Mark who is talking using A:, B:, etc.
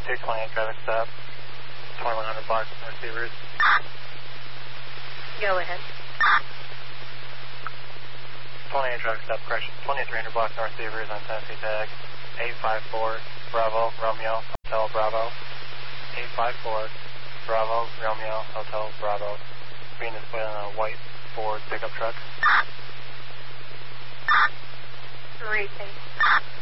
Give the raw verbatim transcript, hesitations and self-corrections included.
A: two twenty-eight traffic stop, twenty-one hundred blocks receivers.
B: Go ahead.
A: twenty-eight traffic stop, correction, twenty-three hundred blocks north receivers on Tennessee tag, eight five four, Bravo, Romeo, Hotel Bravo, eight five four, Bravo, Romeo, Hotel Bravo, being displayed on a white Ford pickup truck.
B: Racing.